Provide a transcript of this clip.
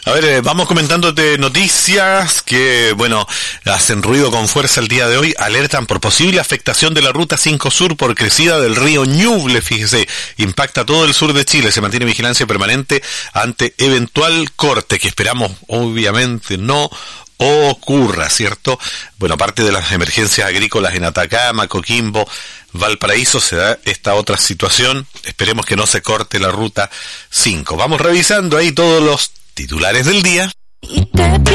A ver, vamos comentándote noticias que, bueno, hacen ruido con fuerza el día de hoy. Alertan por posible afectación de la Ruta 5 Sur por crecida del río Ñuble, fíjese. Impacta todo el sur de Chile. Se mantiene vigilancia permanente ante eventual corte, que esperamos, obviamente, no ocurra, ¿cierto? Bueno, aparte de las emergencias agrícolas en Atacama, Coquimbo, Valparaíso, se da esta otra situación. Esperemos que no se corte la Ruta 5. Vamos revisando ahí todos los titulares del día.